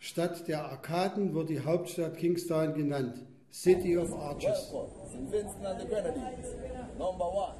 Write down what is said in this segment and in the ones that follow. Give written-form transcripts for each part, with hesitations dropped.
Statt der Arkaden wird die Hauptstadt Kingstown genannt, City of Arches. St. Vincent and the Grenadines, number one.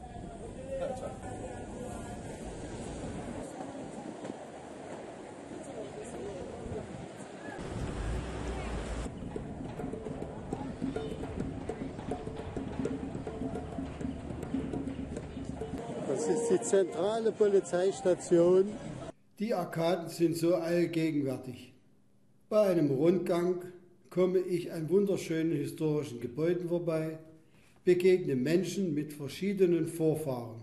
Das ist die zentrale Polizeistation. Die Arkaden sind so allgegenwärtig. Bei einem Rundgang komme ich an wunderschönen historischen Gebäuden vorbei, begegne Menschen mit verschiedenen Vorfahren.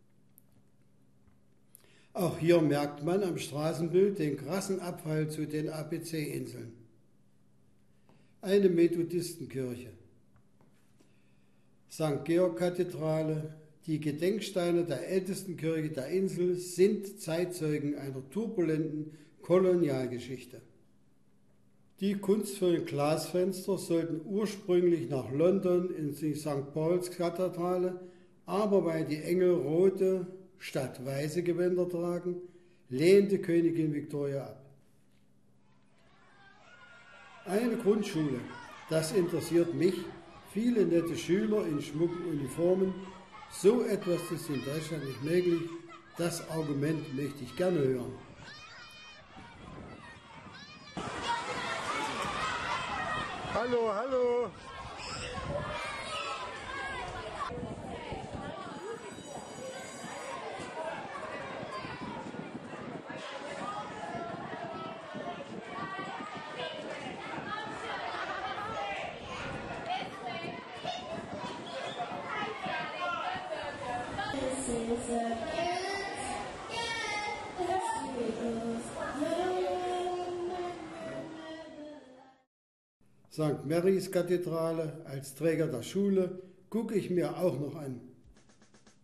Auch hier merkt man am Straßenbild den krassen Abfall zu den ABC-Inseln. Eine Methodistenkirche, St. Georg-Kathedrale, die Gedenksteine der ältesten Kirche der Insel sind Zeitzeugen einer turbulenten Kolonialgeschichte. Die kunstvollen Glasfenster sollten ursprünglich nach London in die St. Paul's Kathedrale, aber weil die Engel rote statt weiße Gewänder tragen, lehnte Königin Victoria ab. Eine Grundschule, das interessiert mich, viele nette Schüler in schmucken Uniformen. So etwas ist in Deutschland nicht möglich. Das Argument möchte ich gerne hören. Hallo, hallo. St. Marys Kathedrale als Träger der Schule gucke ich mir auch noch an.